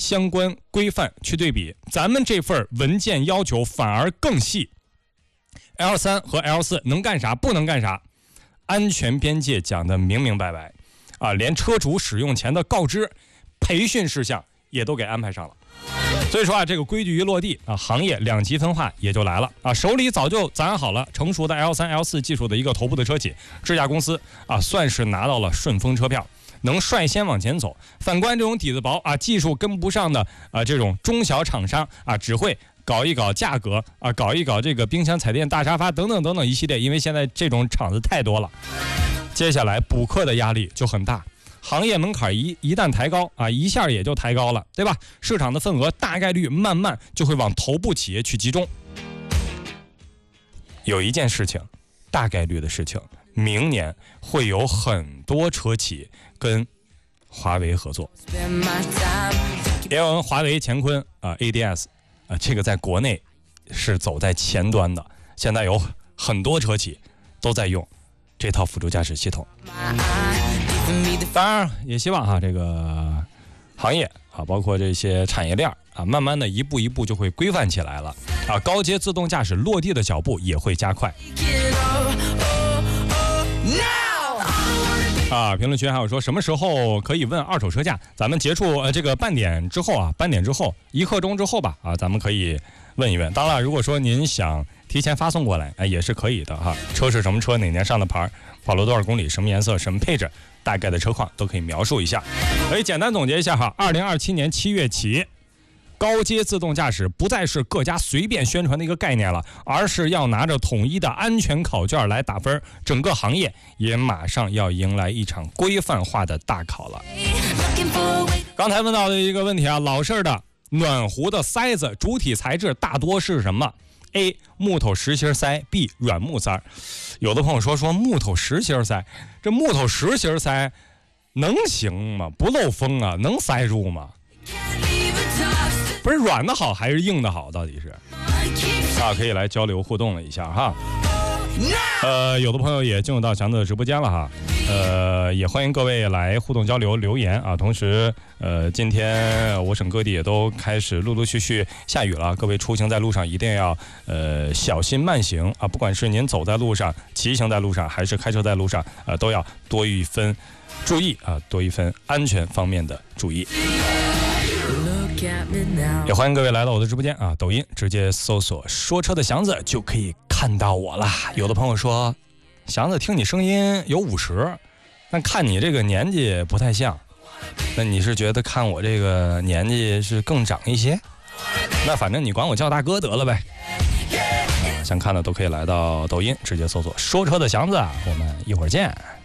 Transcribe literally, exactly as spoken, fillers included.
相关规范去对比，咱们这份文件要求反而更细。L 三和 L 四能干啥不能干啥，安全边界讲得明明白白啊，连车主使用前的告知、培训事项也都给安排上了。所以说啊，这个规矩一落地啊，行业两极分化也就来了啊。手里早就攒好了成熟的 L 三、L 四技术的一个头部的车企，智驾公司啊，算是拿到了顺风车票，能率先往前走。反观这种底子薄啊，技术跟不上的啊，这种中小厂商啊，只会搞一搞价格啊，搞一搞这个冰箱、彩电、大沙发等等等等一系列，因为现在这种厂子太多了，接下来补课的压力就很大。行业门槛一一旦抬高啊，一下也就抬高了，对吧？市场的份额大概率慢慢就会往头部企业去集中。有一件事情，大概率的事情，明年会有很多车企跟华为合作。也有华为乾坤啊 A D S 啊，这个在国内是走在前端的，现在有很多车企都在用这套辅助驾驶系统。当然也希望哈、啊、这个行业啊，包括这些产业链啊，慢慢的一步一步就会规范起来了啊，高阶自动驾驶落地的脚步也会加快。啊，评论区还有说什么时候可以问二手车价？咱们结束呃这个半点之后啊，半点之后一刻钟之后吧啊，咱们可以问一问。当然，如果说您想提前发送过来，哎也是可以的哈。车是什么车？哪年上的牌？跑了多少公里？什么颜色？什么配置？大概的车况都可以描述一下。可以简单总结一下哈。二零二七年七月起，高阶自动驾驶不再是各家随便宣传的一个概念了，而是要拿着统一的安全考卷来打分。整个行业也马上要迎来一场规范化的大考了。刚才问到的一个问题啊，老式的暖壶的塞子主体材质大多是什么？ A 木头实心塞， B 软木塞。有的朋友说说木头实心塞，这木头实心塞能行吗？不漏风啊，能塞住吗？不是软的好还是硬的好？到底是啊，可以来交流互动了一下哈。呃，有的朋友也进入到祥子的直播间了哈。呃，也欢迎各位来互动交流留言啊。同时，呃，今天我省各地也都开始陆陆续续下雨了，各位出行在路上一定要呃小心慢行啊。不管是您走在路上、骑行在路上，还是开车在路上，呃，都要多一分注意啊，多一分安全方面的注意。也欢迎各位来到我的直播间啊，抖音直接搜索说车的祥子就可以看到我了。有的朋友说，祥子听你声音有五十，但看你这个年纪不太像，那你是觉得看我这个年纪是更长一些？那反正你管我叫大哥得了呗。想看的都可以来到抖音直接搜索说车的祥子，我们一会儿见。